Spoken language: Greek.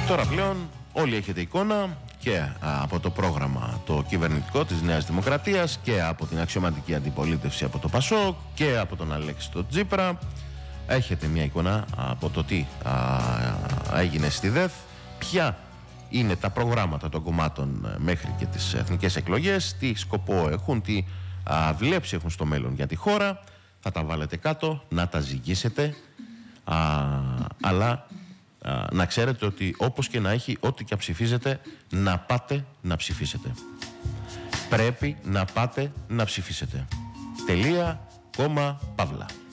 Τώρα πλέον όλοι έχετε εικόνα και από το πρόγραμμα το κυβερνητικό της Νέας Δημοκρατίας και από την αξιωματική αντιπολίτευση από το ΠΑΣΟΚ και από τον Αλέξη τον Τσίπρα. Έχετε μια εικόνα από το τι έγινε στη ΔΕΘ, ποια είναι τα προγράμματα των κομμάτων μέχρι και τις εθνικές εκλογές, τι σκοπό έχουν, τι βλέψη έχουν στο μέλλον για τη χώρα. Θα τα βάλετε κάτω, να τα ζυγίσετε, αλλά να ξέρετε ότι όπως και να έχει, ό,τι και ψηφίζετε, να πάτε να ψηφίσετε. Πρέπει να πάτε να ψηφίσετε. Τελεία, κόμμα, παύλα.